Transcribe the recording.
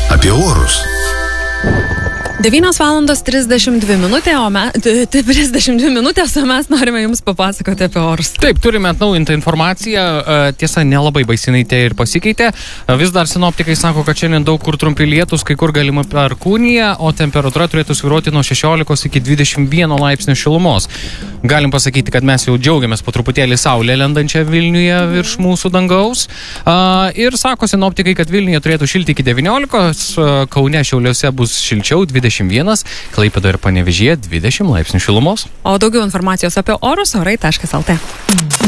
apie orus. 9:32 minutės, o mes norime jums papasakoti apie orus. Taip, turime atnaujintą informaciją, tiesa, nelabai baisinai tai ir pasikeitė. Vis dar sinoptikai sako, kad šiandien daug kur trumpi lietus, kai kur galima perkūnija, o temperatūra turėtų svyruoti nuo 16 iki 21 laipsnių šilumos. Galim pasakyti, kad mes jau džiaugiamės po truputėlį saulę lendančią Vilniuje virš mūsų dangaus. Ir sako sinoptikai, kad Vilniuje turėtų šilti iki 19, Kaune, Šiauliuose bus šilčiau 21, Klaipėdoje ir Panevėžyje 20 laipsnių šilumos. O daugiau informacijos apie orus orai.lt.